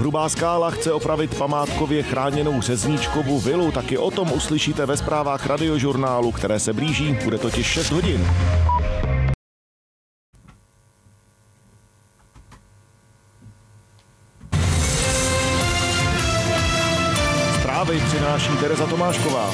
Hrubá Skála chce opravit památkově chráněnou Řezníčkovu vilu. Taky o tom uslyšíte ve zprávách Radiožurnálu, které se blíží. Bude totiž 6 hodin. Zprávy přináší Tereza Tomášková.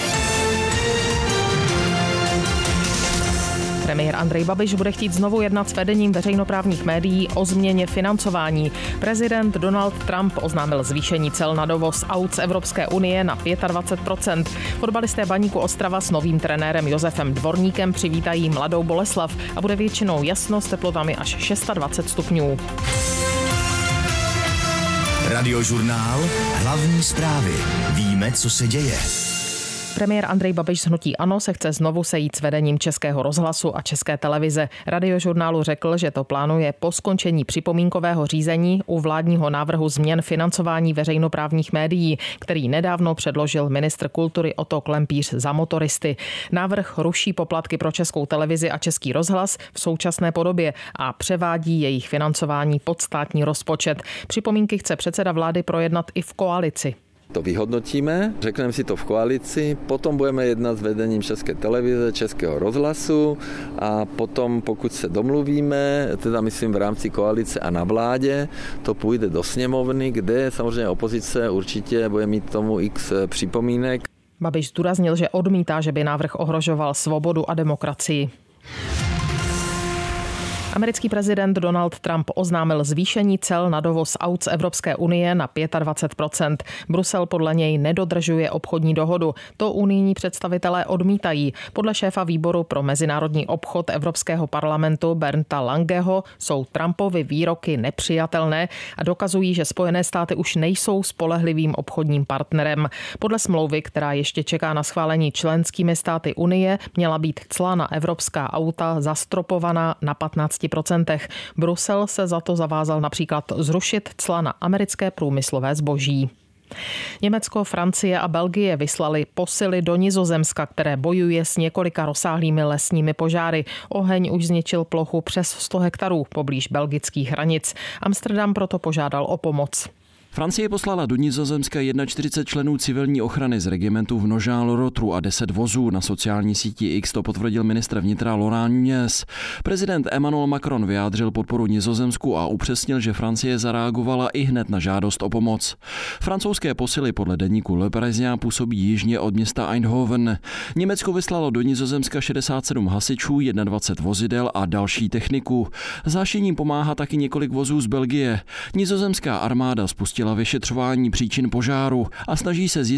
Premiér Andrej Babiš bude chtít znovu jednat s vedením veřejnoprávních médií o změně financování. Prezident Donald Trump oznámil zvýšení cel na dovoz aut z Evropské unie na 25%. Fotbalisté Baníku Ostrava s novým trenérem Josefem Dvorníkem přivítají Mladou Boleslav a bude většinou jasno s teplotami až 26 stupňů. Radiožurnál, hlavní zprávy. Víme, co se děje. Premiér Andrej Babiš z hnutí ANO se chce znovu sejít s vedením Českého rozhlasu a České televize. Radiožurnálu řekl, že to plánuje po skončení připomínkového řízení u vládního návrhu změn financování veřejnoprávních médií, který nedávno předložil ministr kultury Otto Klempíř za motoristy. Návrh ruší poplatky pro Českou televizi a Český rozhlas v současné podobě a převádí jejich financování pod státní rozpočet. Připomínky chce předseda vlády projednat i v koalici. To vyhodnotíme, řekneme si to v koalici, potom budeme jednat s vedením České televize, Českého rozhlasu a potom, pokud se domluvíme, teda myslím v rámci koalice a na vládě, to půjde do sněmovny, kde samozřejmě opozice určitě bude mít tomu x připomínek. Babiš zdůraznil, že odmítá, že by návrh ohrožoval svobodu a demokracii. Americký prezident Donald Trump oznámil zvýšení cel na dovoz aut z Evropské unie na 25%. Brusel podle něj nedodržuje obchodní dohodu. To unijní představitelé odmítají. Podle šéfa výboru pro mezinárodní obchod Evropského parlamentu Bernta Langeho jsou Trumpovy výroky nepřijatelné a dokazují, že Spojené státy už nejsou spolehlivým obchodním partnerem. Podle smlouvy, která ještě čeká na schválení členskými státy Unie, měla být cla na evropská auta zastropovaná na 15%. Brusel se za to zavázal například zrušit cla na americké průmyslové zboží. Německo, Francie a Belgie vyslali posily do Nizozemska, které bojuje s několika rozsáhlými lesními požáry. Oheň už zničil plochu přes 100 hektarů poblíž belgických hranic. Amsterdam proto požádal o pomoc. Francie poslala do Nizozemska 41 členů civilní ochrany z regimentu v Nogent-le-Rotru a 10 vozů. Na sociální síti X to potvrdil ministr vnitra Laurent Nunez. Prezident Emmanuel Macron vyjádřil podporu Nizozemsku a upřesnil, že Francie zareagovala i hned na žádost o pomoc. Francouzské posily podle deníku Le Parisien působí jižně od města Eindhoven. Německo vyslalo do Nizozemska 67 hasičů, 21 vozidel a další techniku. Zášením pomáhá taky několik vozů z Belgie. Nizozemská armáda spustila vyšetřování příčin požáru a snaží se zjistit,